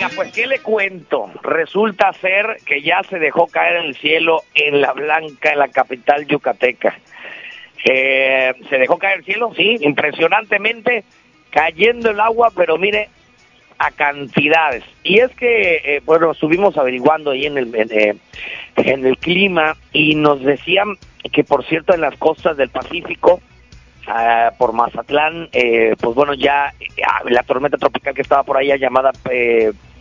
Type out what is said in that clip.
Oiga, pues, ¿qué le cuento? Resulta ser que ya se dejó caer el cielo en La Blanca, en la capital yucateca. Se dejó caer el cielo, sí, impresionantemente, cayendo el agua, pero mire, a cantidades. Y es que, bueno, estuvimos averiguando ahí en el clima y nos decían que, por cierto, en las costas del Pacífico, por Mazatlán, pues bueno, ya la tormenta tropical que estaba por allá llamada